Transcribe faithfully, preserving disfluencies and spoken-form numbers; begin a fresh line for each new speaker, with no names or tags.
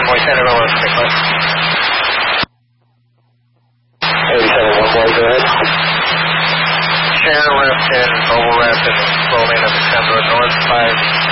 runway center, over, stick left. eighty-seven one one, go ahead. Share left in, Mobile Rapid, rolling of December, north five